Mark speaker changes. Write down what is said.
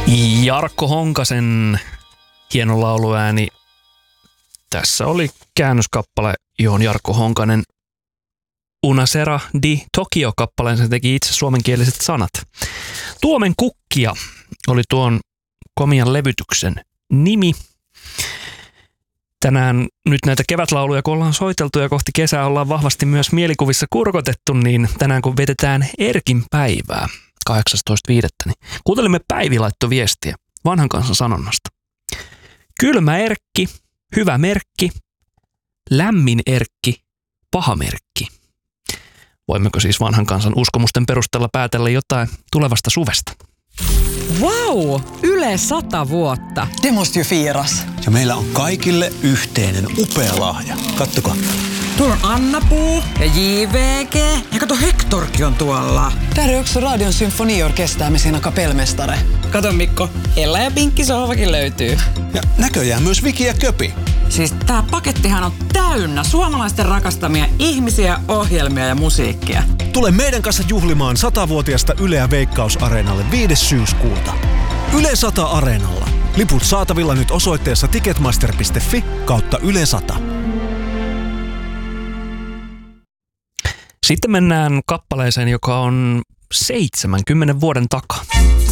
Speaker 1: Jarkko Honkasen hieno lauluääni. Tässä oli käännöskappale, johon Jarkko Honkanen Una sera di Tokio-kappaleen sen teki itse suomenkieliset sanat. Tuomen kukkia oli tuon komian levytyksen nimi. Tänään nyt näitä kevätlauluja, kun ollaan soiteltu ja kohti kesää ollaan vahvasti myös mielikuvissa kurkotettu, niin tänään kun vietetään Erkin päivää 18.5. niin kuuntelimme Päivi laittoi viestiä vanhan kansan sanonnasta. Kylmä Erkki, hyvä merkki, lämmin Erkki, paha merkki. Voimmeko siis vanhan kansan uskomusten perusteella päätellä jotain tulevasta suvesta?
Speaker 2: Vau! Yle 100 vuotta.
Speaker 3: Det måste ju firas.
Speaker 4: Ja meillä on kaikille yhteinen upea lahja. Kattokaa.
Speaker 2: Tuolla on Anna-Puu ja JVG. Ja kato, Hektorkin on tuolla.
Speaker 3: Där är också Radion symfoniorkester med sina kapellmästare.
Speaker 2: Kato Mikko, Ella ja Pinkki sohvakin löytyy.
Speaker 4: Ja näköjään myös Viki ja Köpi.
Speaker 2: Siis tää pakettihan on täynnä suomalaisten rakastamia ihmisiä, ohjelmia ja musiikkia.
Speaker 5: Tule meidän kanssa juhlimaan 100-vuotiasta Yleä Veikkaus-areenalle 5. syyskuuta. Yle 100 Areenalla. Liput saatavilla nyt osoitteessa ticketmaster.fi/Yle 100.
Speaker 1: Sitten mennään kappaleeseen, joka on 70 vuoden takaa.